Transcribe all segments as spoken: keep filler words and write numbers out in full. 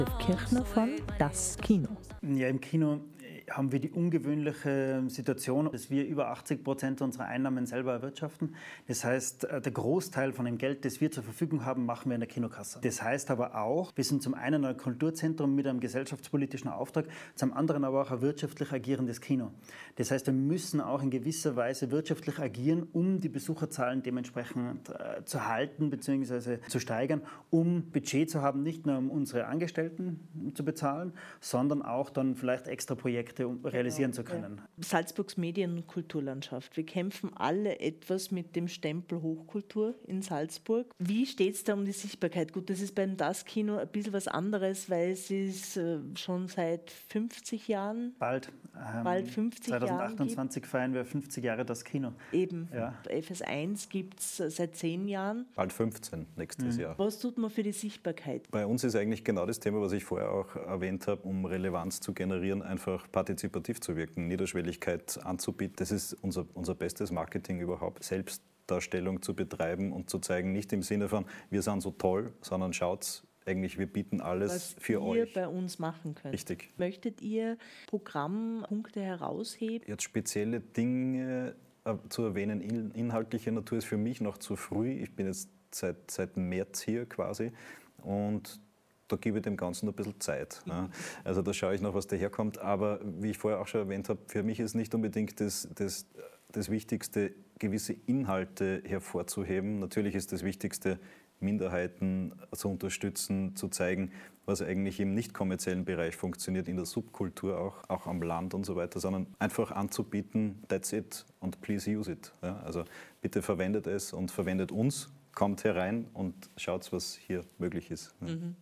Kirchner von Das Kino. Ja, im Kino haben wir die ungewöhnliche Situation, dass wir über achtzig Prozent unserer Einnahmen selber erwirtschaften. Das heißt, der Großteil von dem Geld, das wir zur Verfügung haben, machen wir in der Kinokasse. Das heißt aber auch, wir sind zum einen ein Kulturzentrum mit einem gesellschaftspolitischen Auftrag, zum anderen aber auch ein wirtschaftlich agierendes Kino. Das heißt, wir müssen auch in gewisser Weise wirtschaftlich agieren, um die Besucherzahlen dementsprechend äh, zu halten bzw. zu steigern, um Budget zu haben, nicht nur um unsere Angestellten zu bezahlen, sondern auch dann vielleicht extra Projekte um realisieren zu können. Ja. Salzburgs Medien- und Kulturlandschaft. Wir kämpfen alle etwas mit dem Stempel Hochkultur in Salzburg. Wie steht es da um die Sichtbarkeit? Gut, das ist beim Das Kino ein bisschen was anderes, weil es ist äh, schon seit fünfzig Jahren. Bald. Ähm, bald fünfzig zwanzig achtundzwanzig Jahren feiern wir fünfzig Jahre Das Kino. Eben. Ja. F S eins gibt es seit zehn Jahren. Bald fünfzehn nächstes Mhm. Jahr. Was tut man für die Sichtbarkeit? Bei uns ist eigentlich genau das Thema, was ich vorher auch erwähnt habe, um Relevanz zu generieren, einfach partizipativ zu wirken, Niederschwelligkeit anzubieten. Das ist unser, unser bestes Marketing überhaupt, Selbstdarstellung zu betreiben und zu zeigen, nicht im Sinne von, wir sind so toll, sondern schaut, eigentlich, wir bieten alles was für ihr euch. bei uns machen könnt. Richtig. Möchtet ihr Programmpunkte herausheben? Jetzt spezielle Dinge äh, zu erwähnen, in, inhaltlicher Natur ist für mich noch zu früh. Ich bin jetzt seit, seit März hier quasi und da gebe ich dem Ganzen ein bisschen Zeit. Ja. Also da schaue ich noch, was daherkommt. Aber wie ich vorher auch schon erwähnt habe, für mich ist nicht unbedingt das, das, das Wichtigste, gewisse Inhalte hervorzuheben. Natürlich ist das Wichtigste, Minderheiten zu unterstützen, zu zeigen, was eigentlich im nicht kommerziellen Bereich funktioniert, in der Subkultur auch, auch am Land und so weiter, sondern einfach anzubieten, that's it und please use it. Ja, also bitte verwendet es und verwendet uns, kommt herein und schaut, was hier möglich ist. Ja. Mhm.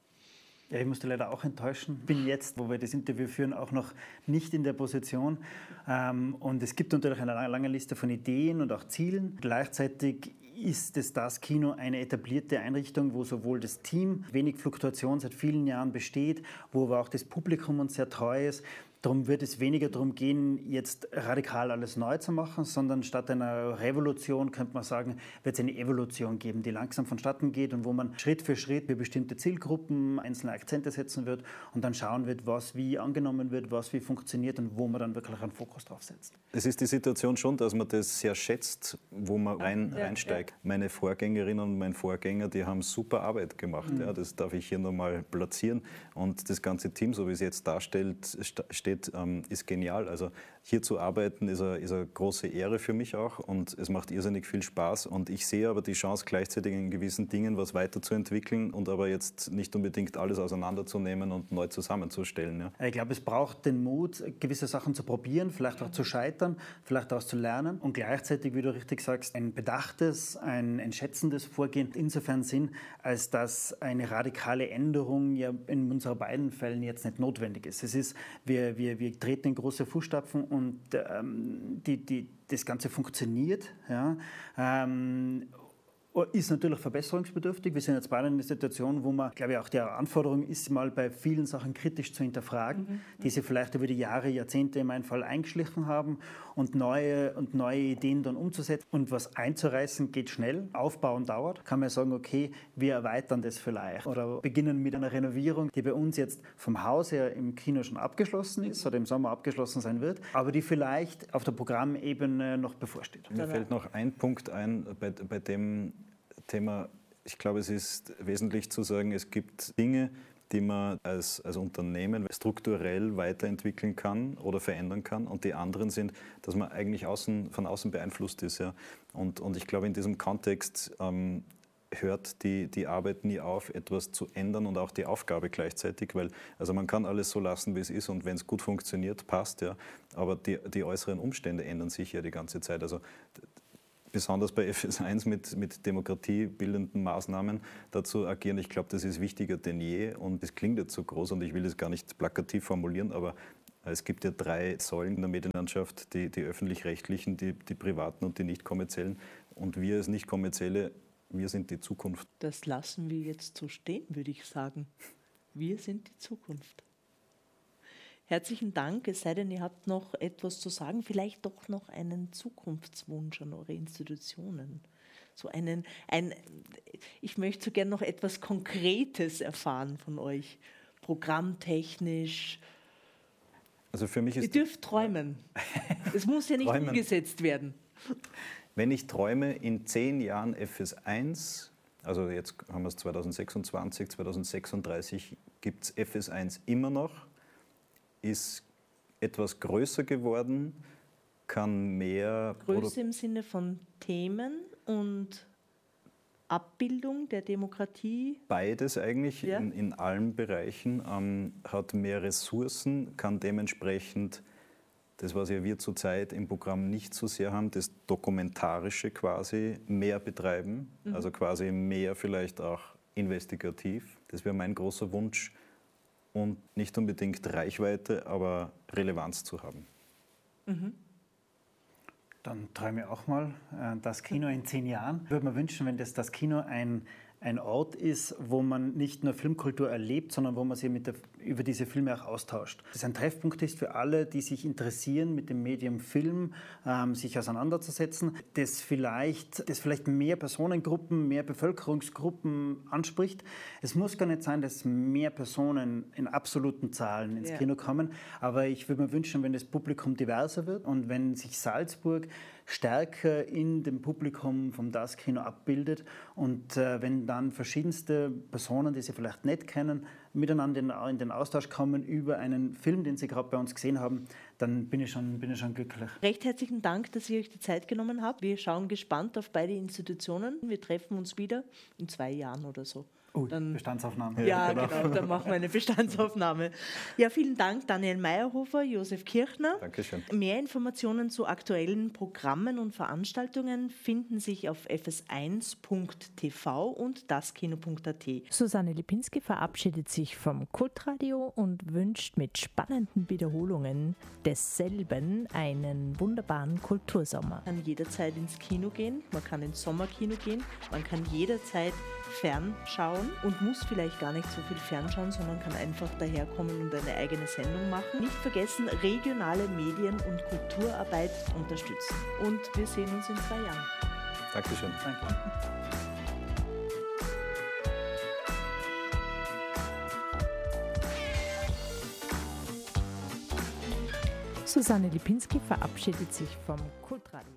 Ja, ich musste leider auch enttäuschen. Ich bin jetzt, wo wir das Interview führen, auch noch nicht in der Position. Und es gibt natürlich eine lange Liste von Ideen und auch Zielen. Gleichzeitig ist das Das Kino eine etablierte Einrichtung, wo sowohl das Team wenig Fluktuation seit vielen Jahren besteht, wo aber auch das Publikum uns sehr treu ist. Darum wird es weniger darum gehen, jetzt radikal alles neu zu machen, sondern statt einer Revolution, könnte man sagen, wird es eine Evolution geben, die langsam vonstatten geht und wo man Schritt für Schritt für bestimmte Zielgruppen einzelne Akzente setzen wird und dann schauen wird, was wie angenommen wird, was wie funktioniert und wo man dann wirklich einen Fokus drauf setzt. Es ist die Situation schon, dass man das sehr schätzt, wo man rein, ja, reinsteigt. Ja. Meine Vorgängerinnen und mein Vorgänger, die haben super Arbeit gemacht. Mhm. Ja, das darf ich hier nochmal platzieren. Und das ganze Team, so wie es jetzt darstellt, steht, ist genial. Also hier zu arbeiten ist eine, ist eine große Ehre für mich auch und es macht irrsinnig viel Spaß. Und ich sehe aber die Chance, gleichzeitig in gewissen Dingen was weiterzuentwickeln und aber jetzt nicht unbedingt alles auseinanderzunehmen und neu zusammenzustellen. Ja. Ich glaube, es braucht den Mut, gewisse Sachen zu probieren, vielleicht auch zu scheitern, vielleicht auch zu lernen und gleichzeitig, wie du richtig sagst, ein bedachtes, ein, ein schätzendes Vorgehen insofern Sinn, als dass eine radikale Änderung ja in unseren beiden Fällen jetzt nicht notwendig ist. Es ist, wir, wir, wir treten in große Fußstapfen und ähm, die, die, das Ganze funktioniert. Ja. Ähm, ist natürlich verbesserungsbedürftig. Wir sind jetzt beide in einer Situation, wo man, glaube ich, auch die Anforderung ist, mal bei vielen Sachen kritisch zu hinterfragen, mhm. die sich vielleicht über die Jahre, Jahrzehnte in meinem Fall eingeschlichen haben und neue, und neue Ideen dann umzusetzen. Und was einzureißen geht schnell, aufbauen dauert. Kann man sagen, okay, wir erweitern das vielleicht oder beginnen mit einer Renovierung, die bei uns jetzt vom Haus her im Kino schon abgeschlossen ist oder im Sommer abgeschlossen sein wird, aber die vielleicht auf der Programmebene noch bevorsteht. Mir fällt noch ein Punkt ein, bei, bei dem Thema, ich glaube, es ist wesentlich zu sagen, es gibt Dinge, die man als, als Unternehmen strukturell weiterentwickeln kann oder verändern kann und die anderen sind, dass man eigentlich außen, von außen beeinflusst ist. Ja. Und, und ich glaube, in diesem Kontext ähm, hört die, die Arbeit nie auf, etwas zu ändern und auch die Aufgabe gleichzeitig, weil also man kann alles so lassen, wie es ist und wenn es gut funktioniert, passt, ja, aber die, die äußeren Umstände ändern sich ja die ganze Zeit. Also besonders bei F S eins mit, mit demokratiebildenden Maßnahmen dazu agieren. Ich glaube, das ist wichtiger denn je und es klingt jetzt so groß und ich will das gar nicht plakativ formulieren, aber es gibt ja drei Säulen in der Medienlandschaft, die, die öffentlich-rechtlichen, die, die privaten und die nicht kommerziellen und wir als nicht kommerzielle, wir sind die Zukunft. Das lassen wir jetzt so stehen, würde ich sagen. Wir sind die Zukunft. Herzlichen Dank, es sei denn, ihr habt noch etwas zu sagen, vielleicht doch noch einen Zukunftswunsch an eure Institutionen. So einen, ein, ich möchte so gerne noch etwas Konkretes erfahren von euch. programmtechnisch? Also für mich ist Ihr dürft träumen. Es muss ja nicht Träumen. umgesetzt werden. Wenn ich träume, in zehn Jahren F S eins, also jetzt haben wir es zwanzig sechsundzwanzig, zwanzig sechsunddreißig, gibt es F S eins immer noch, ist etwas größer geworden, kann mehr... Größe im Sinne von Themen und Abbildung der Demokratie? Beides eigentlich, Ja. in, in allen Bereichen, ähm, hat mehr Ressourcen, kann dementsprechend, das was ja wir zurzeit im Programm nicht so sehr haben, das Dokumentarische quasi mehr betreiben, mhm. also quasi mehr vielleicht auch investigativ. Das wäre mein großer Wunsch und nicht unbedingt Reichweite, aber Relevanz zu haben. Mhm. Dann träume ich auch mal äh, das Kino in zehn Jahren. Ich würde mir wünschen, wenn das, das Kino ein, ein Ort ist, wo man nicht nur Filmkultur erlebt, sondern wo man sich mit der, über diese Filme auch austauscht. Das ein Treffpunkt ist für alle, die sich interessieren, mit dem Medium Film ähm, sich auseinanderzusetzen, das vielleicht, das vielleicht mehr Personengruppen, mehr Bevölkerungsgruppen anspricht. Es muss gar nicht sein, dass mehr Personen in absoluten Zahlen ins Ja. Kino kommen, aber ich würde mir wünschen, wenn das Publikum diverser wird und wenn sich Salzburg stärker in dem Publikum vom Das Kino abbildet und äh, wenn dann verschiedenste Personen, die sie vielleicht nicht kennen, miteinander in, in den Austausch kommen über einen Film, den sie gerade bei uns gesehen haben, dann bin ich schon, bin ich schon glücklich. Recht herzlichen Dank, dass ihr euch die Zeit genommen habt. Wir schauen gespannt auf beide Institutionen. Wir treffen uns wieder in zwei Jahren oder so. Oh, Dann, Bestandsaufnahme. ja, genau. genau, dann machen wir eine Bestandsaufnahme. Ja, vielen Dank, Daniel Meyerhofer, Josef Kirchner. Dankeschön. Mehr Informationen zu aktuellen Programmen und Veranstaltungen finden sich auf f s eins punkt t v und daskino punkt a t. Susanne Lipinski verabschiedet sich vom Kultradio und wünscht mit spannenden Wiederholungen desselben einen wunderbaren Kultursommer. Man kann jederzeit ins Kino gehen, man kann ins Sommerkino gehen, man kann jederzeit fernschauen und muss vielleicht gar nicht so viel fernschauen, sondern kann einfach daherkommen und eine eigene Sendung machen. Nicht vergessen, regionale Medien- und Kulturarbeit unterstützen. Und wir sehen uns in zwei Jahren. Dankeschön. Danke. Susanne Lipinski verabschiedet sich vom Kultradio.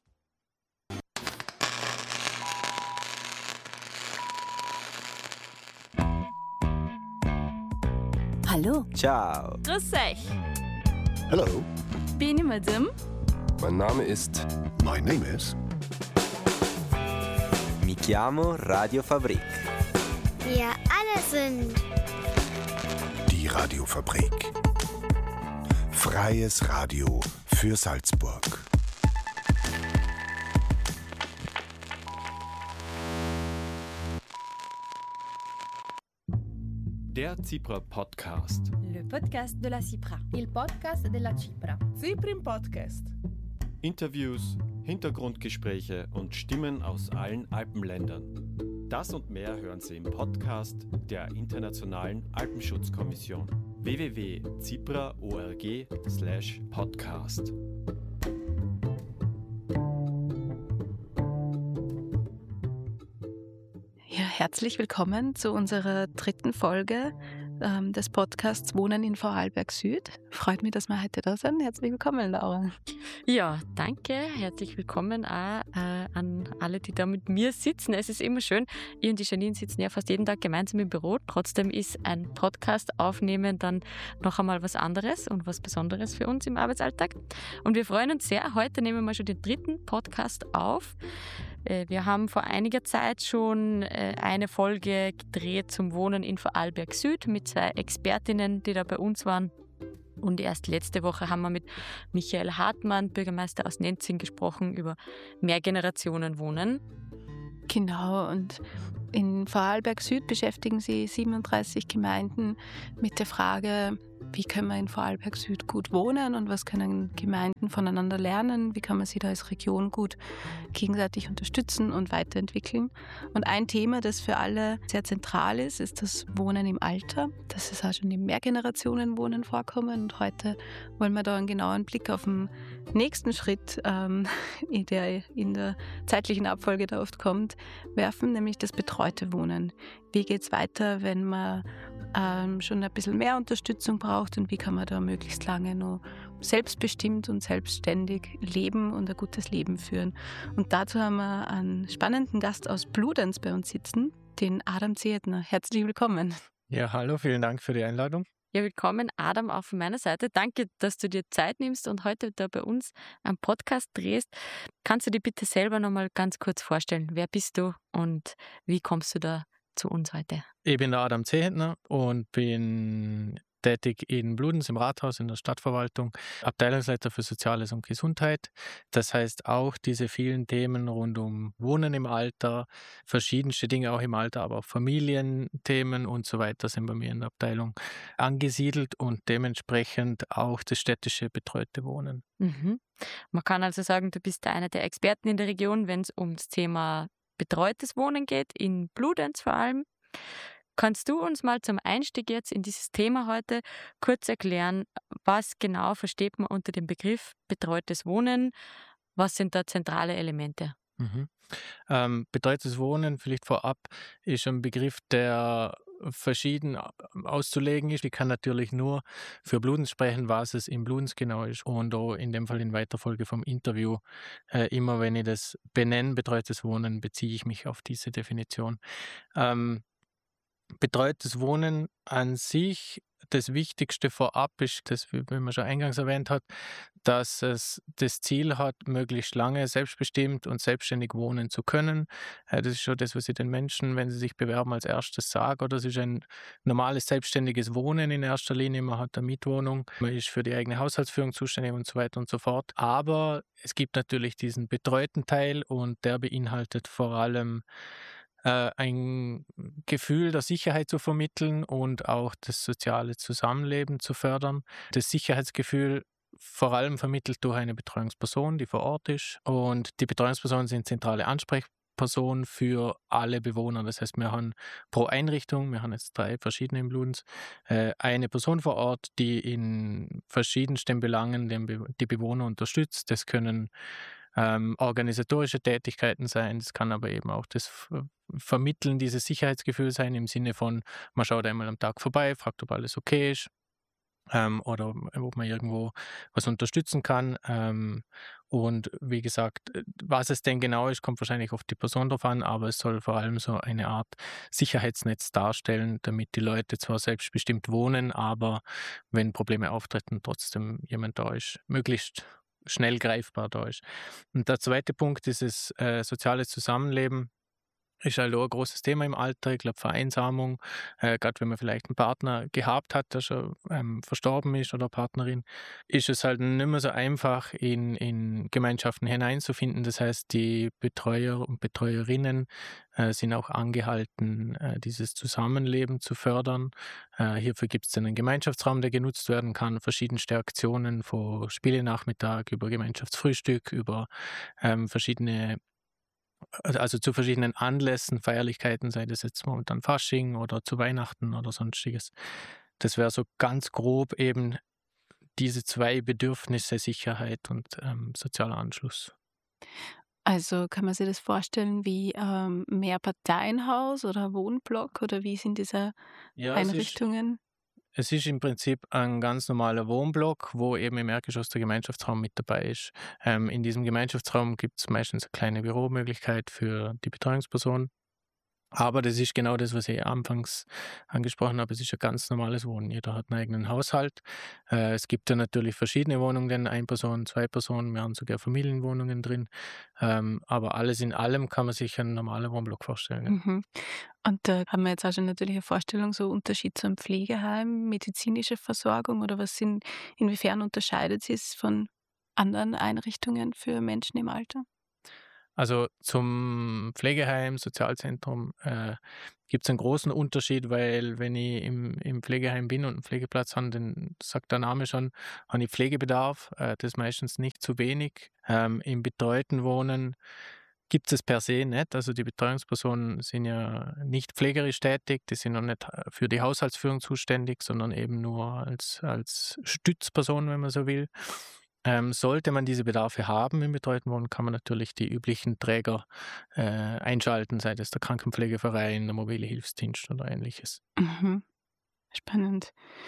Hallo. Ciao. Grüß euch. Hello, Bin ich Madame? mein Name ist. My name is. Mi chiamo Radio Fabrik. Wir alle sind Die Radiofabrik. Freies Radio für Salzburg. Der Cipra Podcast. Le podcast de la Cipra. Il podcast della Cipra. Ciprim Podcast. Interviews, Hintergrundgespräche und Stimmen aus allen Alpenländern. Das und mehr hören Sie im Podcast der Internationalen Alpenschutzkommission. w w w punkt cipra punkt org slash podcast. Ja, herzlich willkommen zu unserer dritten Folge ähm, des Podcasts Wohnen in Vorarlberg Süd. Freut mich, dass wir heute da sind. Herzlich willkommen, Laura. Ja, danke. Herzlich willkommen auch äh, an alle, die da mit mir sitzen. Es ist immer schön. Ich und die Janine sitzen ja fast jeden Tag gemeinsam im Büro. Trotzdem ist ein Podcast aufnehmen dann noch einmal was anderes und was Besonderes für uns im Arbeitsalltag. Und wir freuen uns sehr. Heute nehmen wir schon den dritten Podcast auf. Wir haben vor einiger Zeit schon eine Folge gedreht zum Wohnen in Vorarlberg Süd mit zwei Expertinnen, die da bei uns waren. Und erst letzte Woche haben wir mit Michael Hartmann, Bürgermeister aus Nenzing, gesprochen über Mehrgenerationenwohnen. Genau, und in Vorarlberg Süd beschäftigen sich siebenunddreißig Gemeinden mit der Frage, wie können wir in Vorarlberg Süd gut wohnen und was können Gemeinden voneinander lernen, wie kann man sie da als Region gut gegenseitig unterstützen und weiterentwickeln. Und ein Thema, das für alle sehr zentral ist, ist das Wohnen im Alter. Das ist auch schon im Mehrgenerationenwohnen vorkommen und heute wollen wir da einen genauen Blick auf den nächsten Schritt, ähm, in, der, in der zeitlichen Abfolge da oft kommt, werfen, nämlich das betreute Wohnen. Wie geht es weiter, wenn man ähm, schon ein bisschen mehr Unterstützung braucht und wie kann man da möglichst lange noch selbstbestimmt und selbstständig leben und ein gutes Leben führen. Und dazu haben wir einen spannenden Gast aus Bludenz bei uns sitzen, den Adam Zehetner. Herzlich willkommen. Ja, hallo, vielen Dank für die Einladung. Ja, willkommen Adam auch von meiner Seite. Danke, dass du dir Zeit nimmst und heute da bei uns einen Podcast drehst. Kannst du dir bitte selber nochmal ganz kurz vorstellen, wer bist du und wie kommst du da zu uns heute? Ich bin der Adam Zehetner und bin tätig in Bludenz im Rathaus in der Stadtverwaltung, Abteilungsleiter für Soziales und Gesundheit. Das heißt auch diese vielen Themen rund um Wohnen im Alter, verschiedenste Dinge auch im Alter, aber auch Familienthemen und so weiter sind bei mir in der Abteilung angesiedelt und dementsprechend auch das städtische betreute Wohnen. Mhm. Man kann also sagen, du bist einer der Experten in der Region, wenn es ums Thema betreutes Wohnen geht, in Bludenz vor allem. Kannst du uns mal zum Einstieg jetzt in dieses Thema heute kurz erklären, was genau versteht man unter dem Begriff betreutes Wohnen? Was sind da zentrale Elemente? Mhm. Ähm, betreutes Wohnen, vielleicht vorab, ist ein Begriff, der verschieden auszulegen ist. Ich kann natürlich nur für Bludenz sprechen, was es in Bludenz genau ist und auch in dem Fall in Weiterfolge vom Interview. Äh, immer wenn ich das benenne, betreutes Wohnen, beziehe ich mich auf diese Definition. Ähm, Betreutes Wohnen an sich, das Wichtigste vorab ist, das, wie man schon eingangs erwähnt hat, dass es das Ziel hat, möglichst lange selbstbestimmt und selbstständig wohnen zu können. Das ist schon das, was ich den Menschen, wenn sie sich bewerben, als erstes sage. Oder es ist ein normales selbstständiges Wohnen in erster Linie. Man hat eine Mietwohnung, man ist für die eigene Haushaltsführung zuständig und so weiter und so fort. Aber es gibt natürlich diesen betreuten Teil und der beinhaltet vor allem ein Gefühl der Sicherheit zu vermitteln und auch das soziale Zusammenleben zu fördern. Das Sicherheitsgefühl vor allem vermittelt durch eine Betreuungsperson, die vor Ort ist. Und die Betreuungspersonen sind zentrale Ansprechpersonen für alle Bewohner. Das heißt, wir haben pro Einrichtung, wir haben jetzt drei verschiedene in Bludenz, eine Person vor Ort, die in verschiedensten Belangen die Bewohner unterstützt. Das können Ähm, organisatorische Tätigkeiten sein, das kann aber eben auch das Ver- Vermitteln dieses Sicherheitsgefühl sein, im Sinne von, man schaut einmal am Tag vorbei, fragt, ob alles okay ist ähm, oder ob man irgendwo was unterstützen kann. Ähm, und wie gesagt, was es denn genau ist, kommt wahrscheinlich auf die Person drauf an, aber es soll vor allem so eine Art Sicherheitsnetz darstellen, damit die Leute zwar selbstbestimmt wohnen, aber wenn Probleme auftreten, trotzdem jemand da ist, möglichst schnell greifbar da ist. Und der zweite Punkt ist das äh, soziale Zusammenleben. Ist halt auch ein großes Thema im Alter. Ich glaube, Vereinsamung, äh, gerade wenn man vielleicht einen Partner gehabt hat, der schon ähm, verstorben ist oder Partnerin, ist es halt nicht mehr so einfach, in, in Gemeinschaften hineinzufinden. Das heißt, die Betreuer und Betreuerinnen äh, sind auch angehalten, äh, dieses Zusammenleben zu fördern. Äh, hierfür gibt es einen Gemeinschaftsraum, der genutzt werden kann, verschiedenste Aktionen von Spielenachmittag über Gemeinschaftsfrühstück, über ähm, verschiedene also zu verschiedenen Anlässen, Feierlichkeiten, sei das jetzt momentan Fasching oder zu Weihnachten oder sonstiges. Das wäre so ganz grob eben diese zwei Bedürfnisse, Sicherheit und ähm, sozialer Anschluss. Also kann man sich das vorstellen wie ähm, Mehrparteienhaus oder Wohnblock oder wie sind diese Ja, Einrichtungen? Es ist im Prinzip ein ganz normaler Wohnblock, wo eben im Erdgeschoss der Gemeinschaftsraum mit dabei ist. Ähm, in diesem Gemeinschaftsraum gibt es meistens eine kleine Büromöglichkeit für die Betreuungsperson. Aber das ist genau das, was ich anfangs angesprochen habe. Es ist ein ganz normales Wohnen. Jeder hat einen eigenen Haushalt. Äh, es gibt ja natürlich verschiedene Wohnungen, ein Person, zwei Personen, wir haben sogar Familienwohnungen drin. Ähm, aber alles in allem kann man sich einen normalen Wohnblock vorstellen. Ja. Mhm. Und da haben wir jetzt auch schon natürlich eine Vorstellung, so Unterschied zum Pflegeheim, medizinische Versorgung oder was sind, inwiefern unterscheidet sich es von anderen Einrichtungen für Menschen im Alter? Also zum Pflegeheim, Sozialzentrum äh, gibt es einen großen Unterschied, weil wenn ich im, im Pflegeheim bin und einen Pflegeplatz habe, dann sagt der Name schon, habe ich Pflegebedarf. Äh, das ist meistens nicht zu wenig. Ähm, Im betreuten Wohnen gibt es per se nicht. Also die Betreuungspersonen sind ja nicht pflegerisch tätig, die sind noch nicht für die Haushaltsführung zuständig, sondern eben nur als, als Stützperson, wenn man so will. Ähm, sollte man diese Bedarfe haben im betreuten Wohnen, kann man natürlich die üblichen Träger äh, einschalten, sei das der Krankenpflegeverein, der mobile Hilfsdienst oder ähnliches. Mhm. Spannend.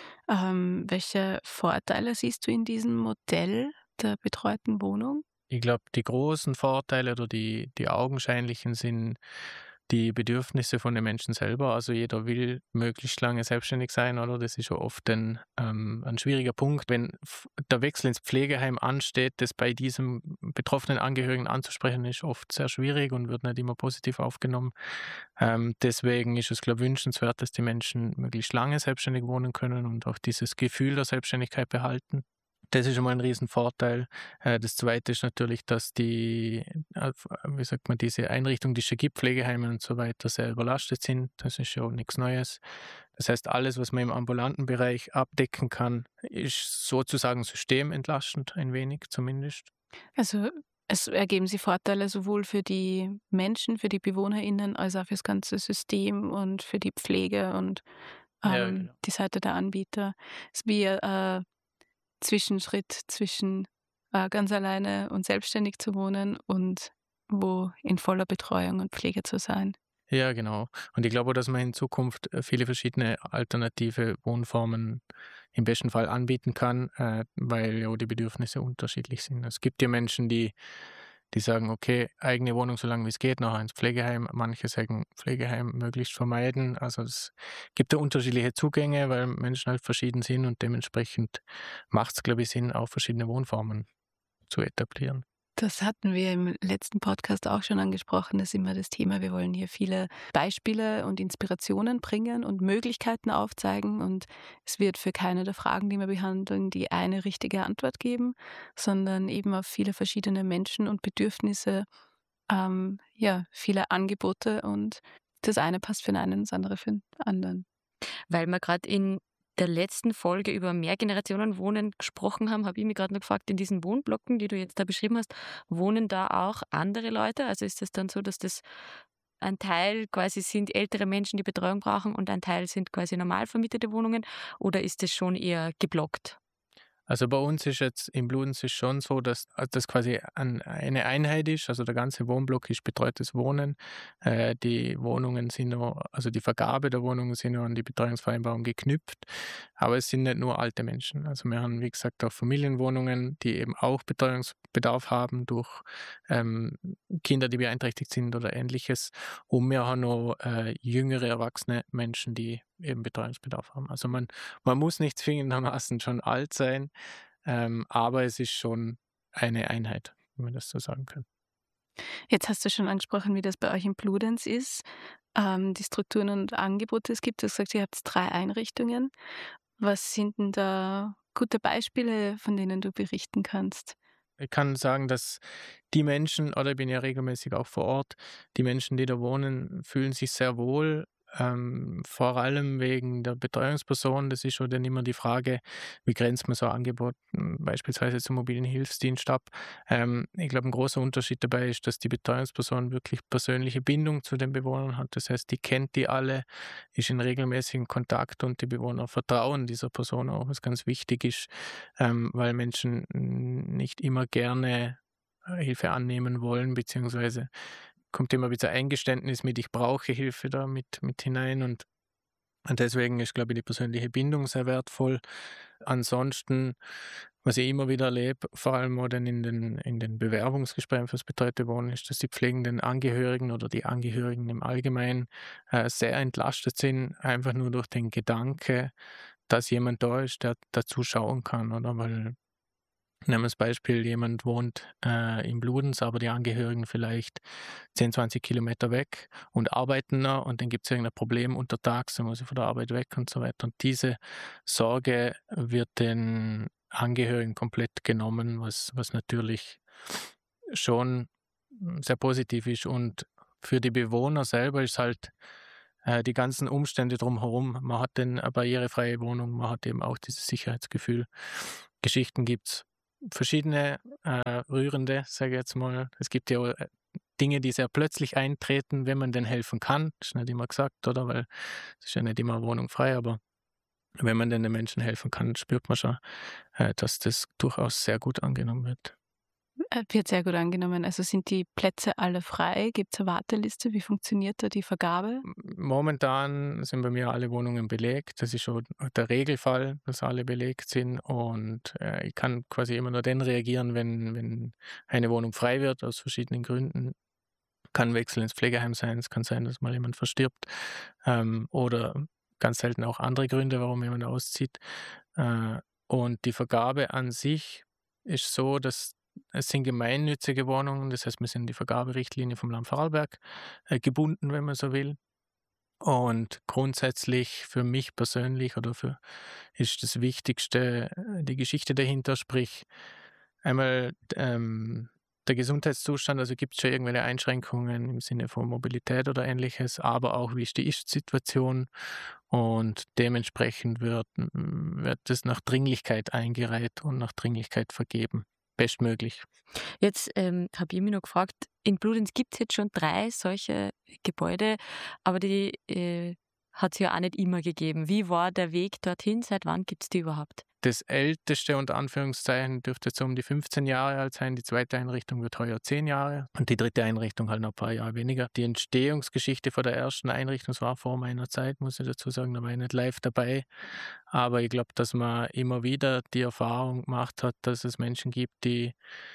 Ähm, welche Vorteile siehst du in diesem Modell der betreuten Wohnung? Ich glaube, die großen Vorteile oder die, die augenscheinlichen sind die Bedürfnisse von den Menschen selber. Also jeder will möglichst lange selbstständig sein, oder? Das ist ja oft ein, ähm, ein schwieriger Punkt. Wenn f- der Wechsel ins Pflegeheim ansteht, das bei diesem betroffenen Angehörigen anzusprechen, ist oft sehr schwierig und wird nicht immer positiv aufgenommen. Ähm, deswegen ist es, glaube ich, wünschenswert, dass die Menschen möglichst lange selbstständig wohnen können und auch dieses Gefühl der Selbstständigkeit behalten. Das ist schon mal ein Riesenvorteil. Äh, Das Zweite ist natürlich, dass die, äh, wie sagt man, diese Einrichtungen, die es schon gibt, Pflegeheime und so weiter, sehr überlastet sind. Das ist ja nichts Neues. Das heißt, alles, was man im ambulanten Bereich abdecken kann, ist sozusagen systementlastend, ein wenig zumindest. Also es ergeben sich Vorteile sowohl für die Menschen, für die BewohnerInnen, als auch für das ganze System und für die Pflege und ähm, Ja, genau. die Seite der Anbieter. Es ist wie ein äh, Zwischenschritt zwischen äh, ganz alleine und selbstständig zu wohnen und wo in voller Betreuung und Pflege zu sein. Ja, genau. Und ich glaube auch, dass man in Zukunft äh, viele verschiedene alternative Wohnformen im besten Fall anbieten kann, äh, weil ja auch die Bedürfnisse unterschiedlich sind. Es gibt ja Menschen, die, die sagen, okay, eigene Wohnung so lange wie es geht, nachher ins Pflegeheim. Manche sagen, Pflegeheim möglichst vermeiden. Also es gibt da unterschiedliche Zugänge, weil Menschen halt verschieden sind und dementsprechend macht es, glaube ich, Sinn, auch verschiedene Wohnformen zu etablieren. Das hatten wir im letzten Podcast auch schon angesprochen. Das ist immer das Thema. Wir wollen hier viele Beispiele und Inspirationen bringen und Möglichkeiten aufzeigen. Und es wird für keine der Fragen, die wir behandeln, die eine richtige Antwort geben, sondern eben auf viele verschiedene Menschen und Bedürfnisse, ähm, ja, viele Angebote. Und das eine passt für den einen, das andere für den anderen. Weil wir gerade in der letzten Folge über Mehrgenerationenwohnen gesprochen haben, habe ich mich gerade noch gefragt, in diesen Wohnblöcken, die du jetzt da beschrieben hast, wohnen da auch andere Leute? Also ist es dann so, dass das ein Teil quasi sind ältere Menschen, die Betreuung brauchen und ein Teil sind quasi normal vermietete Wohnungen, oder ist das schon eher geblockt? Also bei uns ist jetzt im Bludenz ist schon so, dass das quasi ein, eine Einheit ist. Also der ganze Wohnblock ist betreutes Wohnen. Äh, die Wohnungen sind noch, also die Vergabe der Wohnungen sind noch an die Betreuungsvereinbarung geknüpft. Aber es sind nicht nur alte Menschen. Also wir haben, wie gesagt, auch Familienwohnungen, die eben auch Betreuungsbedarf haben durch ähm, Kinder, die beeinträchtigt sind oder ähnliches. Und wir haben noch äh, jüngere, erwachsene Menschen, die eben Betreuungsbedarf haben. Also man, man muss nicht zwingendermaßen schon alt sein, ähm, aber es ist schon eine Einheit, wenn man das so sagen kann. Jetzt hast du schon angesprochen, wie das bei euch in Bludenz ist, ähm, die Strukturen und Angebote es gibt. Du hast gesagt, ihr habt drei Einrichtungen. Was sind denn da gute Beispiele, von denen du berichten kannst? Ich kann sagen, dass die Menschen, oder ich bin ja regelmäßig auch vor Ort, die Menschen, die da wohnen, fühlen sich sehr wohl. Ähm, vor allem wegen der Betreuungsperson. Das ist schon dann immer die Frage, wie grenzt man so ein Angebot m, beispielsweise zum mobilen Hilfsdienst ab. Ähm, ich glaube, ein großer Unterschied dabei ist, dass die Betreuungsperson wirklich persönliche Bindung zu den Bewohnern hat. Das heißt, die kennt die alle, ist in regelmäßigem Kontakt und die Bewohner vertrauen dieser Person auch, was ganz wichtig ist, ähm, weil Menschen m, nicht immer gerne äh, Hilfe annehmen wollen, beziehungsweise kommt immer wieder Eingeständnis mit, ich brauche Hilfe da mit, mit hinein und, und deswegen ist, glaube ich, die persönliche Bindung sehr wertvoll. Ansonsten, was ich immer wieder erlebe, vor allem auch dann in den, in den Bewerbungsgesprächen fürs betreute Wohnen, ist, dass die pflegenden Angehörigen oder die Angehörigen im Allgemeinen äh, sehr entlastet sind, einfach nur durch den Gedanke, dass jemand da ist, der dazu schauen kann, oder? Weil nehmen wir das Beispiel, jemand wohnt äh, in Bludenz, aber die Angehörigen vielleicht zehn, zwanzig Kilometer weg und arbeiten da und dann gibt es irgendein Problem untertags, dann muss ich von der Arbeit weg und so weiter. Und diese Sorge wird den Angehörigen komplett genommen, was, was natürlich schon sehr positiv ist. Und für die Bewohner selber ist halt äh, die ganzen Umstände drumherum. Man hat dann eine barrierefreie Wohnung, man hat eben auch dieses Sicherheitsgefühl. Geschichten gibt es verschiedene äh, rührende, sage ich jetzt mal. Es gibt ja auch Dinge, die sehr plötzlich eintreten, wenn man denn helfen kann. Das ist nicht immer gesagt, oder? Weil es ist ja nicht immer Wohnung frei, aber wenn man den Menschen helfen kann, spürt man schon, äh, dass das durchaus sehr gut angenommen wird. Wird sehr gut angenommen. Also sind die Plätze alle frei? Gibt es eine Warteliste? Wie funktioniert da die Vergabe? Momentan sind bei mir alle Wohnungen belegt. Das ist schon der Regelfall, dass alle belegt sind. Und äh, ich kann quasi immer nur dann reagieren, wenn, wenn eine Wohnung frei wird, aus verschiedenen Gründen. Kann Wechsel ins Pflegeheim sein, es kann sein, dass mal jemand verstirbt ähm, oder ganz selten auch andere Gründe, warum jemand auszieht. Äh, und die Vergabe an sich ist so, dass es sind gemeinnützige Wohnungen, das heißt, wir sind in die Vergaberichtlinie vom Land Vorarlberg äh, gebunden, wenn man so will. Und grundsätzlich für mich persönlich oder für ist das Wichtigste äh, die Geschichte dahinter, sprich einmal ähm, der Gesundheitszustand, also gibt es schon irgendwelche Einschränkungen im Sinne von Mobilität oder Ähnliches, aber auch wie ist die Ist-Situation und dementsprechend wird, wird das nach Dringlichkeit eingereiht und nach Dringlichkeit vergeben. Bestmöglich. Jetzt ähm, habe ich mich noch gefragt, in Bludenz gibt es jetzt schon drei solche Gebäude, aber die äh, hat es ja auch nicht immer gegeben. Wie war der Weg dorthin? Seit wann gibt es die überhaupt? Das älteste unter Anführungszeichen dürfte jetzt um die fünfzehn Jahre alt sein. Die zweite Einrichtung wird heuer zehn Jahre und die dritte Einrichtung halt noch ein paar Jahre weniger. Die Entstehungsgeschichte von der ersten Einrichtung, das war vor meiner Zeit, muss ich dazu sagen, da war ich nicht live dabei. Aber ich glaube, dass man immer wieder die Erfahrung gemacht hat, dass es Menschen gibt, die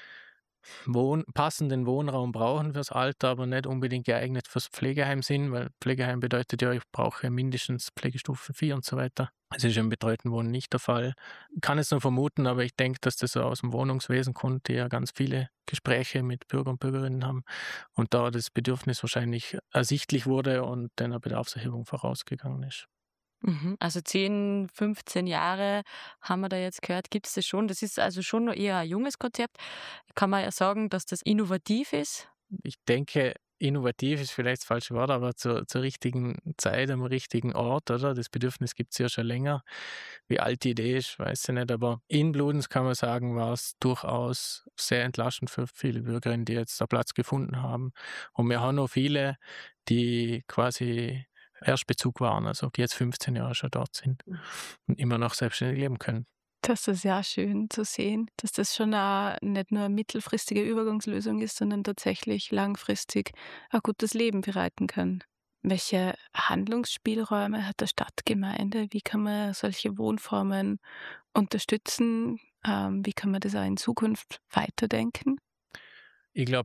Wohn- passenden Wohnraum brauchen fürs Alter, aber nicht unbedingt geeignet fürs Pflegeheim sind, weil Pflegeheim bedeutet ja, ich brauche mindestens Pflegestufe vier und so weiter. Das ist im betreuten Wohnen nicht der Fall. Ich kann es nur vermuten, aber ich denke, dass das aus dem Wohnungswesen kommt, die ja ganz viele Gespräche mit Bürger und Bürgerinnen haben und da das Bedürfnis wahrscheinlich ersichtlich wurde und einer Bedarfserhebung vorausgegangen ist. Also zehn, fünfzehn Jahre haben wir da jetzt gehört, gibt es das schon. Das ist also schon noch eher ein junges Konzept. Kann man ja sagen, dass das innovativ ist? Ich denke, innovativ ist vielleicht das falsche Wort, aber zur, zur richtigen Zeit, am richtigen Ort, oder? Das Bedürfnis gibt es ja schon länger. Wie alt die Idee ist, weiß ich nicht, aber in Bludenz kann man sagen, war es durchaus sehr entlastend für viele Bürgerinnen, die jetzt da Platz gefunden haben. Und wir haben noch viele, die quasi Erstbezug waren, also die jetzt fünfzehn Jahre schon dort sind und immer noch selbstständig leben können. Das ist ja schön zu sehen, dass das schon eine, nicht nur eine mittelfristige Übergangslösung ist, sondern tatsächlich langfristig ein gutes Leben bereiten kann. Welche Handlungsspielräume hat der Stadtgemeinde? Wie kann man solche Wohnformen unterstützen? Ähm, wie kann man das auch in Zukunft weiterdenken? Ich glaube,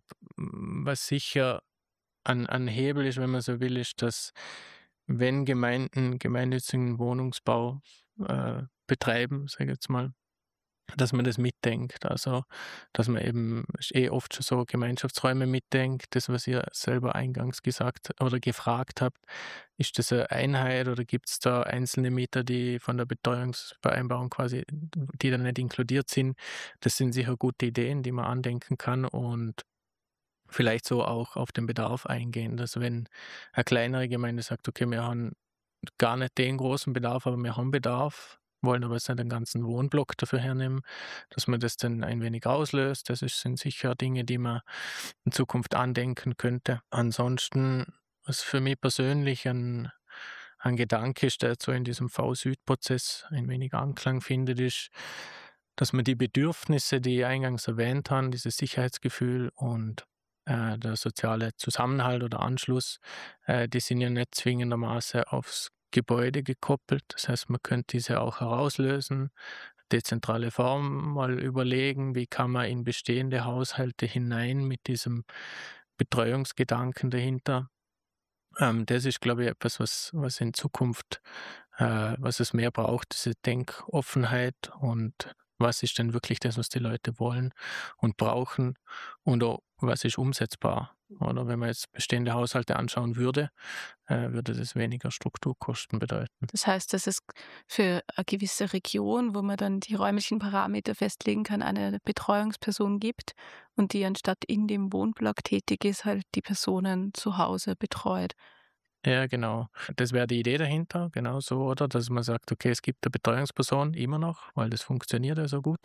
was sicher an, an Hebel ist, wenn man so will, ist, dass wenn Gemeinden gemeinnützigen Wohnungsbau äh, betreiben, sage ich jetzt mal, dass man das mitdenkt. Also, dass man eben ist eh oft schon so Gemeinschaftsräume mitdenkt. Das, was ihr selber eingangs gesagt oder gefragt habt, ist das eine Einheit oder gibt es da einzelne Mieter, die von der Betreuungsvereinbarung quasi, die da nicht inkludiert sind? Das sind sicher gute Ideen, die man andenken kann und vielleicht so auch auf den Bedarf eingehen, dass wenn eine kleinere Gemeinde sagt, okay, wir haben gar nicht den großen Bedarf, aber wir haben Bedarf, wollen aber jetzt nicht den ganzen Wohnblock dafür hernehmen, dass man das dann ein wenig auslöst. Das ist, sind sicher Dinge, die man in Zukunft andenken könnte. Ansonsten, was für mich persönlich ein, ein Gedanke ist, der so in diesem V-Süd-Prozess ein wenig Anklang findet, ist, dass man die Bedürfnisse, die ich eingangs erwähnt habe, dieses Sicherheitsgefühl und der soziale Zusammenhalt oder Anschluss, äh, die sind ja nicht zwingendermaßen aufs Gebäude gekoppelt. Das heißt, man könnte diese auch herauslösen, dezentrale Form mal überlegen, wie kann man in bestehende Haushalte hinein mit diesem Betreuungsgedanken dahinter. Ähm, das ist, glaube ich, etwas, was, was in Zukunft, äh, was es mehr braucht, diese Denkoffenheit und was ist denn wirklich das, was die Leute wollen und brauchen und auch, was ist umsetzbar. Oder wenn man jetzt bestehende Haushalte anschauen würde, äh, würde das weniger Strukturkosten bedeuten. Das heißt, dass es für eine gewisse Region, wo man dann die räumlichen Parameter festlegen kann, eine Betreuungsperson gibt und die anstatt in dem Wohnblock tätig ist, halt die Personen zu Hause betreut. Ja, genau. Das wäre die Idee dahinter, genau so, oder? Dass man sagt, okay, es gibt eine Betreuungsperson immer noch, weil das funktioniert ja so gut.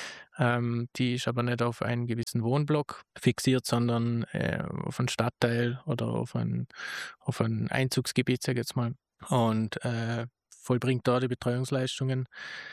Ähm, die ist aber nicht auf einen gewissen Wohnblock fixiert, sondern äh, auf einen Stadtteil oder auf ein, auf ein Einzugsgebiet, sag ich jetzt mal. Und äh, vollbringt da die Betreuungsleistungen.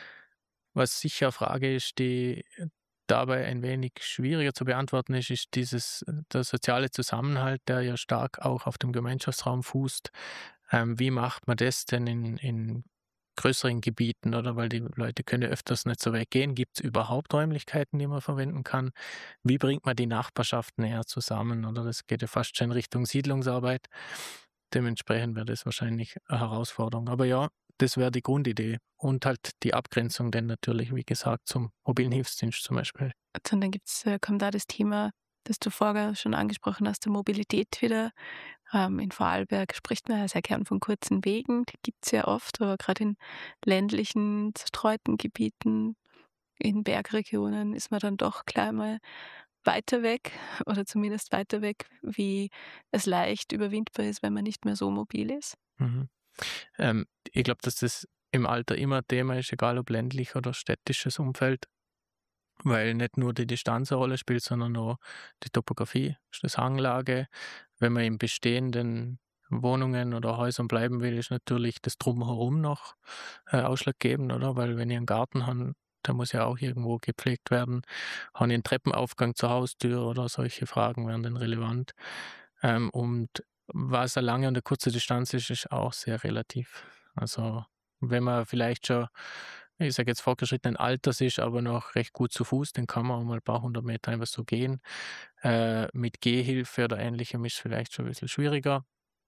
Was sicher eine Frage ist, die dabei ein wenig schwieriger zu beantworten ist, ist dieses, der soziale Zusammenhalt, der ja stark auch auf dem Gemeinschaftsraum fußt. Ähm, wie macht man das denn in, in größeren Gebieten, oder? Weil die Leute können ja öfters nicht so weit gehen. Gibt es überhaupt Räumlichkeiten, die man verwenden kann? Wie bringt man die Nachbarschaft näher zusammen? Oder das geht ja fast schon in Richtung Siedlungsarbeit. Dementsprechend wäre das wahrscheinlich eine Herausforderung. Aber ja, das wäre die Grundidee. Und halt die Abgrenzung dann natürlich, wie gesagt, zum mobilen Hilfsdienst zum Beispiel. Und dann gibt's, kommt da das Thema, das du vorher schon angesprochen hast, der Mobilität wieder. Ähm, in Vorarlberg spricht man ja sehr gern von kurzen Wegen. Die gibt es ja oft, aber gerade in ländlichen, zerstreuten Gebieten, in Bergregionen ist man dann doch gleich mal weiter weg oder zumindest weiter weg, wie es leicht überwindbar ist, wenn man nicht mehr so mobil ist. Mhm. Ähm, ich glaube, dass das im Alter immer ein Thema ist, egal ob ländlich oder städtisches Umfeld, weil nicht nur die Distanz eine Rolle spielt, sondern auch die Topografie, die Hanglage. Wenn man in bestehenden Wohnungen oder Häusern bleiben will, ist natürlich das Drumherum noch äh, ausschlaggebend, oder? Weil wenn ich einen Garten habe, der muss ja auch irgendwo gepflegt werden. Habe ich einen Treppenaufgang zur Haustür oder solche Fragen wären dann relevant. Ähm, und was eine lange und eine kurze Distanz ist, ist auch sehr relativ. Also wenn man vielleicht schon, ich sage jetzt fortgeschrittenen Alters ist, aber noch recht gut zu Fuß, dann kann man auch mal ein paar hundert Meter einfach so gehen. Äh, mit Gehhilfe oder Ähnlichem ist es vielleicht schon ein bisschen schwieriger.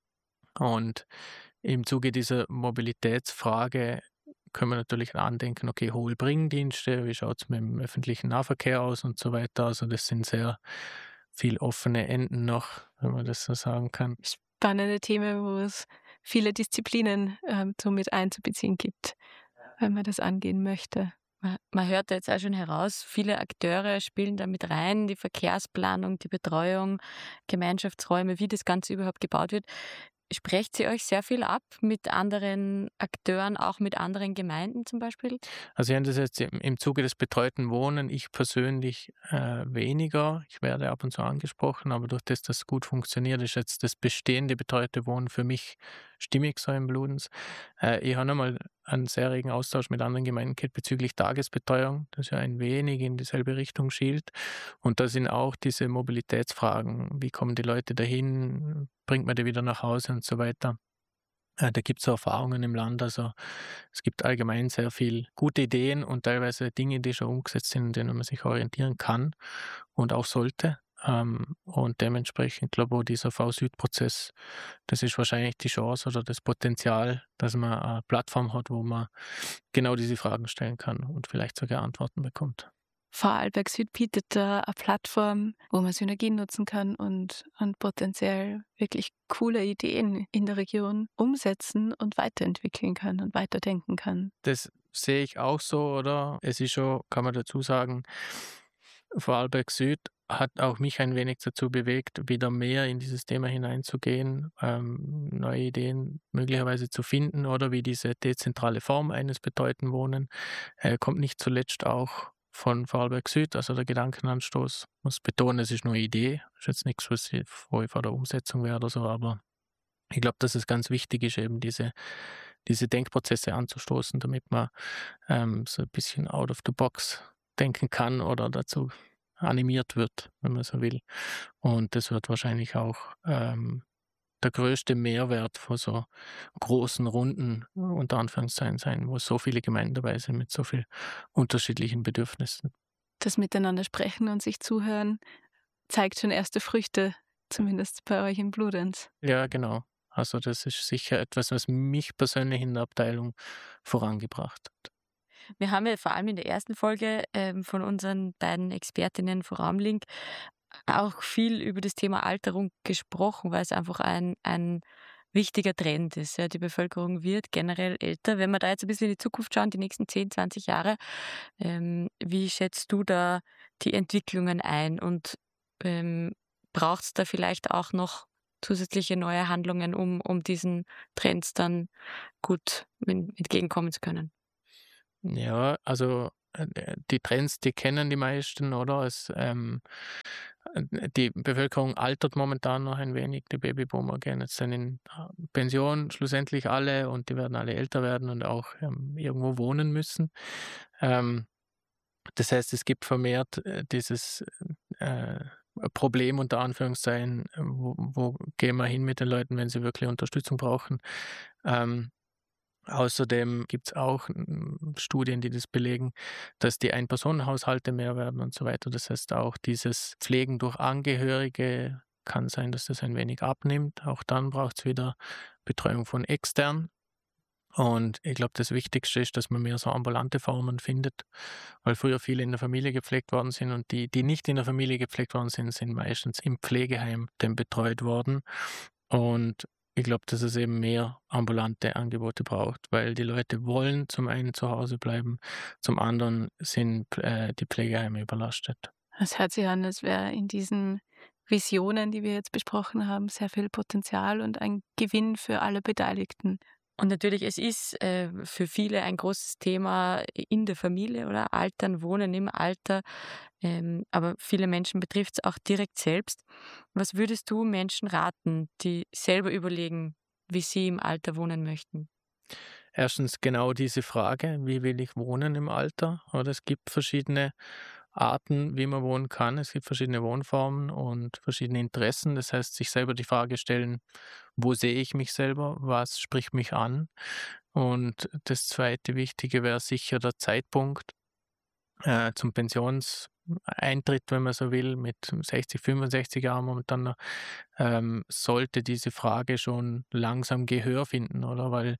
Und im Zuge dieser Mobilitätsfrage können wir natürlich andenken, okay, hohe Bringdienste, wie schaut es mit dem öffentlichen Nahverkehr aus und so weiter. Also das sind sehr viel offene Enden noch, wenn man das so sagen kann. Spannende Themen, wo es viele Disziplinen ähm, so mit einzubeziehen gibt, wenn man das angehen möchte. Man, man hört da jetzt auch schon heraus, viele Akteure spielen da mit rein, die Verkehrsplanung, die Betreuung, Gemeinschaftsräume, wie das Ganze überhaupt gebaut wird. Sprecht ihr euch sehr viel ab mit anderen Akteuren, auch mit anderen Gemeinden zum Beispiel? Also ich habe das jetzt im, im Zuge des betreuten Wohnen, ich persönlich äh, weniger. Ich werde ab und zu angesprochen, aber durch das, dass es gut funktioniert, ist jetzt das bestehende betreute Wohnen für mich stimmig so im Bludenz. Äh, ich habe einmal einen sehr regen Austausch mit anderen Gemeinden gehabt bezüglich Tagesbetreuung, das ja ein wenig in dieselbe Richtung schielt. Und da sind auch diese Mobilitätsfragen, wie kommen die Leute dahin, bringt man die wieder nach Hause und so weiter. Äh, da gibt es auch Erfahrungen im Land, also es gibt allgemein sehr viel gute Ideen und teilweise Dinge, die schon umgesetzt sind, an denen man sich orientieren kann und auch sollte. Ähm, und dementsprechend glaube ich, dieser V-Süd-Prozess, das ist wahrscheinlich die Chance oder das Potenzial, dass man eine Plattform hat, wo man genau diese Fragen stellen kann und vielleicht sogar Antworten bekommt. Vorarlberg Süd bietet da eine Plattform, wo man Synergien nutzen kann und, und potenziell wirklich coole Ideen in der Region umsetzen und weiterentwickeln kann und weiterdenken kann. Das sehe ich auch so, oder? Es ist schon, kann man dazu sagen, Vorarlberg Süd hat auch mich ein wenig dazu bewegt, wieder mehr in dieses Thema hineinzugehen, ähm, neue Ideen möglicherweise zu finden oder wie diese dezentrale Form eines betreuten Wohnen äh, kommt nicht zuletzt auch von Vorarlberg Süd, also der Gedankenanstoß. Ich muss betonen, es ist nur eine Idee, ist jetzt nichts, was vor der Umsetzung wäre oder so, aber ich glaube, dass es ganz wichtig ist, eben diese, diese Denkprozesse anzustoßen, damit man ähm, so ein bisschen out of the box denken kann oder dazu animiert wird, wenn man so will. Und das wird wahrscheinlich auch ähm, der größte Mehrwert von so großen Runden, unter Anführungszeichen, sein, wo so viele Gemeinden dabei sind mit so vielen unterschiedlichen Bedürfnissen. Das Miteinander sprechen und sich zuhören zeigt schon erste Früchte, zumindest bei euch in Bludenz. Ja, genau. Also das ist sicher etwas, was mich persönlich in der Abteilung vorangebracht hat. Wir haben ja vor allem in der ersten Folge ähm, von unseren beiden Expertinnen von Raumlink auch viel über das Thema Alterung gesprochen, weil es einfach ein, ein wichtiger Trend ist. Ja. Die Bevölkerung wird generell älter. Wenn wir da jetzt ein bisschen in die Zukunft schauen, die nächsten zehn, zwanzig Jahre, ähm, wie schätzt du da die Entwicklungen ein und ähm, braucht es da vielleicht auch noch zusätzliche neue Handlungen, um, um diesen Trends dann gut entgegenkommen zu können? Ja, also die Trends, die kennen die meisten, oder? Es, ähm, die Bevölkerung altert momentan noch ein wenig. Die Babyboomer gehen jetzt dann in Pension, schlussendlich alle, und die werden alle älter werden und auch ähm, irgendwo wohnen müssen. Ähm, das heißt, es gibt vermehrt äh, dieses äh, Problem unter Anführungszeichen, wo, wo gehen wir hin mit den Leuten, wenn sie wirklich Unterstützung brauchen. Ähm, Außerdem gibt es auch mm, Studien, die das belegen, dass die Ein-Personen-Haushalte mehr werden und so weiter. Das heißt, auch dieses Pflegen durch Angehörige kann sein, dass das ein wenig abnimmt. Auch dann braucht es wieder Betreuung von extern. Und ich glaube, das Wichtigste ist, dass man mehr so ambulante Formen findet, weil früher viele in der Familie gepflegt worden sind, und die, die nicht in der Familie gepflegt worden sind, sind meistens im Pflegeheim dann betreut worden. Und ich glaube, dass es eben mehr ambulante Angebote braucht, weil die Leute wollen zum einen zu Hause bleiben, zum anderen sind äh, die Pflegeheime überlastet. Es hört sich an, als wäre in diesen Visionen, die wir jetzt besprochen haben, sehr viel Potenzial und ein Gewinn für alle Beteiligten. Und natürlich, es ist äh, für viele ein großes Thema in der Familie, oder Altern, Wohnen im Alter. Ähm, aber viele Menschen betrifft es auch direkt selbst. Was würdest du Menschen raten, die selber überlegen, wie sie im Alter wohnen möchten? Erstens genau diese Frage, wie will ich wohnen im Alter? Oder es gibt verschiedene Arten, wie man wohnen kann. Es gibt verschiedene Wohnformen und verschiedene Interessen. Das heißt, sich selber die Frage stellen, wo sehe ich mich selber? Was spricht mich an? Und das zweite Wichtige wäre sicher der Zeitpunkt äh, zum Pensionseintritt, wenn man so will, mit sechzig, fünfundsechzig Jahren momentan noch, ähm, sollte diese Frage schon langsam Gehör finden, oder? Weil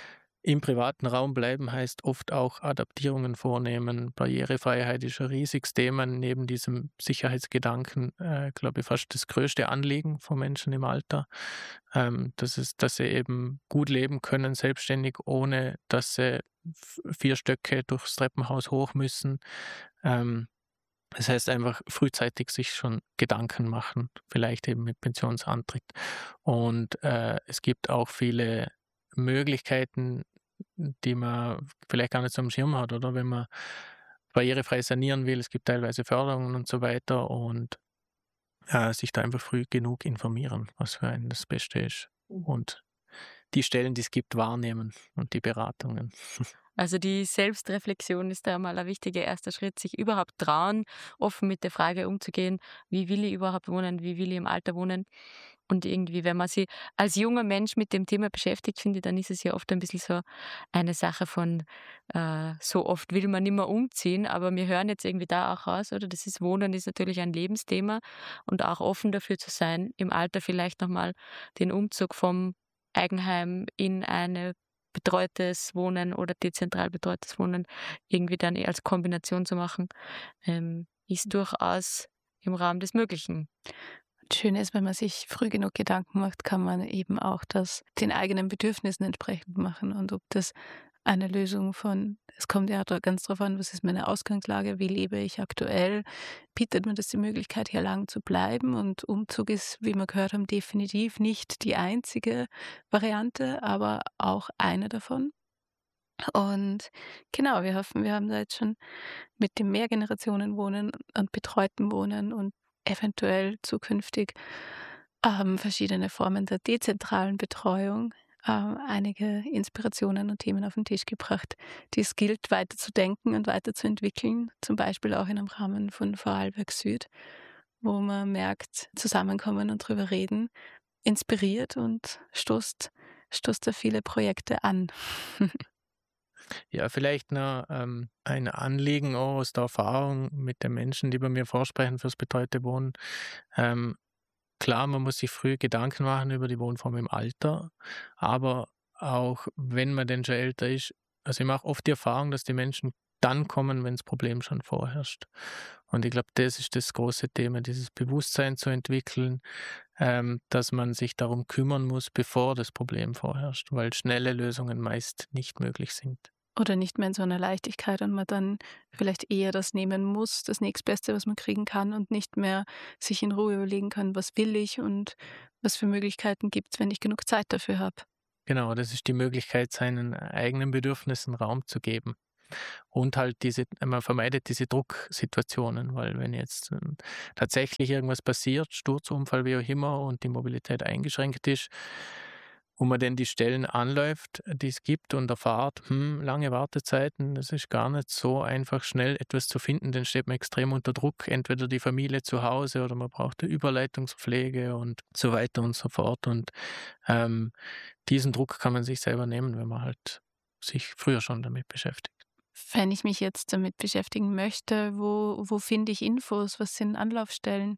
im privaten Raum bleiben heißt oft auch Adaptierungen vornehmen. Barrierefreiheit ist ein riesiges Thema, neben diesem Sicherheitsgedanken, äh, glaube ich, fast das größte Anliegen von Menschen im Alter. Ähm, das ist, dass sie eben gut leben können, selbstständig, ohne dass sie vier Stöcke durchs Treppenhaus hoch müssen. Ähm, das heißt einfach frühzeitig sich schon Gedanken machen, vielleicht eben mit Pensionsantritt. Und äh, es gibt auch viele Möglichkeiten, die man vielleicht gar nicht so am Schirm hat, oder wenn man barrierefrei sanieren will. Es gibt teilweise Förderungen und so weiter, und äh, sich da einfach früh genug informieren, was für einen das Beste ist. Und die Stellen, die es gibt, wahrnehmen und die Beratungen. Also die Selbstreflexion ist da mal ein wichtiger erster Schritt, sich überhaupt trauen, offen mit der Frage umzugehen, wie will ich überhaupt wohnen, wie will ich im Alter wohnen. Und irgendwie, wenn man sich als junger Mensch mit dem Thema beschäftigt, finde ich, dann ist es ja oft ein bisschen so eine Sache von, äh, so oft will man nicht mehr umziehen, aber wir hören jetzt irgendwie da auch raus, oder? Das ist Wohnen ist natürlich ein Lebensthema, und auch offen dafür zu sein, im Alter vielleicht nochmal den Umzug vom Eigenheim in eine betreutes Wohnen oder dezentral betreutes Wohnen irgendwie dann als Kombination zu machen, ähm, ist durchaus im Rahmen des Möglichen. Schön ist, wenn man sich früh genug Gedanken macht, kann man eben auch das den eigenen Bedürfnissen entsprechend machen. Und ob das eine Lösung von, es kommt ja ganz drauf an, was ist meine Ausgangslage, wie lebe ich aktuell, bietet mir das die Möglichkeit, hier lang zu bleiben. Und Umzug ist, wie wir gehört haben, definitiv nicht die einzige Variante, aber auch eine davon. Und genau, wir hoffen, wir haben da jetzt schon mit dem Mehrgenerationenwohnen und betreuten Wohnen und eventuell zukünftig ähm, verschiedene Formen der dezentralen Betreuung ähm, einige Inspirationen und Themen auf den Tisch gebracht, die es gilt, weiterzudenken und weiterzuentwickeln, zum Beispiel auch in einem Rahmen von Vorarlberg Süd, wo man merkt, zusammenkommen und drüber reden, inspiriert und stoßt, stoßt da viele Projekte an. Ja, vielleicht noch ähm, ein Anliegen auch aus der Erfahrung mit den Menschen, die bei mir vorsprechen fürs betreute Wohnen. Ähm, klar, man muss sich früh Gedanken machen über die Wohnform im Alter, aber auch wenn man denn schon älter ist, also ich mache oft die Erfahrung, dass die Menschen dann kommen, wenn das Problem schon vorherrscht. Und ich glaube, das ist das große Thema, dieses Bewusstsein zu entwickeln, ähm, dass man sich darum kümmern muss, bevor das Problem vorherrscht, weil schnelle Lösungen meist nicht möglich sind. Oder nicht mehr in so einer Leichtigkeit und man dann vielleicht eher das nehmen muss, das nächstbeste, was man kriegen kann, und nicht mehr sich in Ruhe überlegen kann, was will ich und was für Möglichkeiten gibt es, wenn ich genug Zeit dafür habe. Genau, das ist die Möglichkeit, seinen eigenen Bedürfnissen Raum zu geben. Und halt diese, man vermeidet diese Drucksituationen, weil wenn jetzt ähm, tatsächlich irgendwas passiert, Sturzunfall, wie auch immer, und die Mobilität eingeschränkt ist, wo man denn die Stellen anläuft, die es gibt und erfahrt, hm, lange Wartezeiten, das ist gar nicht so einfach, schnell etwas zu finden, dann steht man extrem unter Druck, entweder die Familie zu Hause oder man braucht eine Überleitungspflege und so weiter und so fort. Und ähm, diesen Druck kann man sich selber nehmen, wenn man halt sich früher schon damit beschäftigt. Wenn ich mich jetzt damit beschäftigen möchte, wo, wo finde ich Infos, was sind Anlaufstellen?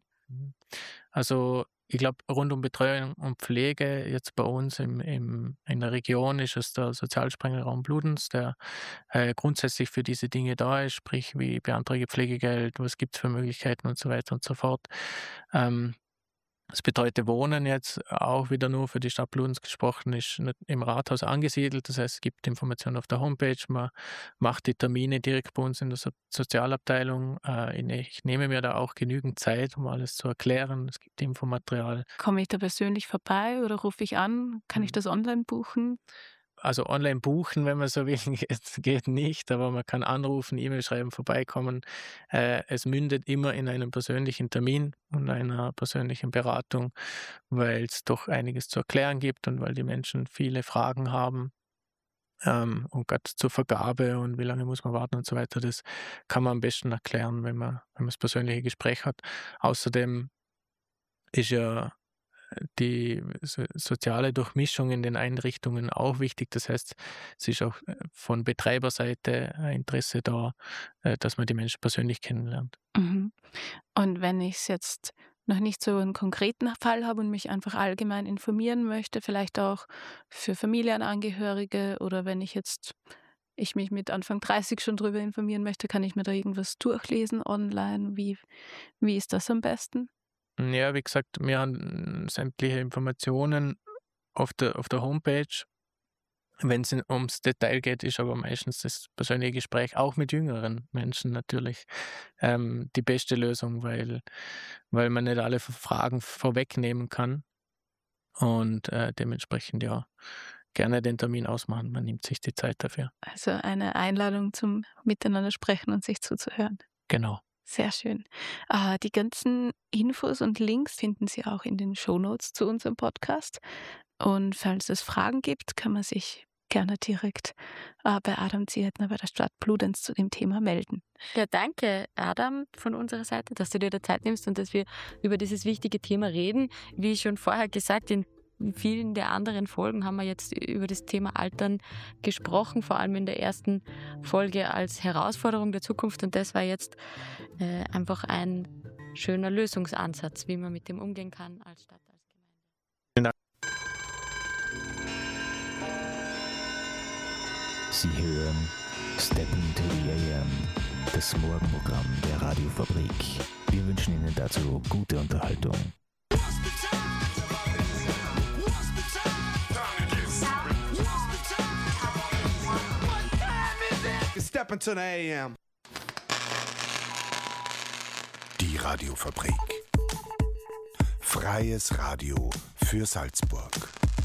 Also ich glaube, rund um Betreuung und Pflege, jetzt bei uns im, im, in der Region ist es der Sozialsprengelraum Bludenz, der äh, grundsätzlich für diese Dinge da ist, sprich wie beantrage Pflegegeld, was gibt es für Möglichkeiten und so weiter und so fort. Ähm, Das betreute Wohnen jetzt auch wieder nur für die Stadt Bludenz gesprochen, ist im Rathaus angesiedelt. Das heißt, es gibt Informationen auf der Homepage. Man macht die Termine direkt bei uns in der so- Sozialabteilung. Äh, ich nehme mir da auch genügend Zeit, um alles zu erklären. Es gibt Infomaterial. Komme ich da persönlich vorbei oder rufe ich an? Kann ich das online buchen? Also online buchen, wenn man so will, geht, geht nicht, aber man kann anrufen, E-Mail schreiben, vorbeikommen. Äh, es mündet immer in einem persönlichen Termin und einer persönlichen Beratung, weil es doch einiges zu erklären gibt und weil die Menschen viele Fragen haben. Ähm, und gerade zur Vergabe und wie lange muss man warten und so weiter, das kann man am besten erklären, wenn man, wenn man das persönliche Gespräch hat. Außerdem ist ja die so- soziale Durchmischung in den Einrichtungen auch wichtig. Das heißt, es ist auch äh, von Betreiberseite ein Interesse da, äh, dass man die Menschen persönlich kennenlernt. Mhm. Und wenn ich es jetzt noch nicht so einen konkreten Fall habe und mich einfach allgemein informieren möchte, vielleicht auch für Familienangehörige oder wenn ich jetzt ich mich mit Anfang dreißig schon darüber informieren möchte, kann ich mir da irgendwas durchlesen online? Wie, wie ist das am besten? Ja, wie gesagt, wir haben sämtliche Informationen auf der, auf der Homepage. Wenn es ums Detail geht, ist aber meistens das persönliche Gespräch auch mit jüngeren Menschen natürlich ähm, die beste Lösung, weil, weil man nicht alle Fragen vorwegnehmen kann und äh, dementsprechend ja gerne den Termin ausmachen. Man nimmt sich die Zeit dafür. Also eine Einladung zum Miteinander sprechen und sich zuzuhören. Genau. Sehr schön. Äh, die ganzen Infos und Links finden Sie auch in den Shownotes zu unserem Podcast. Und falls es Fragen gibt, kann man sich gerne direkt äh, bei Adam Zietner bei der Stadt Bludenz zu dem Thema melden. Ja, danke, Adam, von unserer Seite, dass du dir da Zeit nimmst und dass wir über dieses wichtige Thema reden. Wie schon vorher gesagt, in In vielen der anderen Folgen haben wir jetzt über das Thema Altern gesprochen, vor allem in der ersten Folge als Herausforderung der Zukunft. Und das war jetzt äh, einfach ein schöner Lösungsansatz, wie man mit dem umgehen kann als Stadt, als Gemeinde. Sie hören Step into the A M, das Morgenprogramm der Radiofabrik. Wir wünschen Ihnen dazu gute Unterhaltung. Step into the A M. Die Radiofabrik. Freies Radio für Salzburg.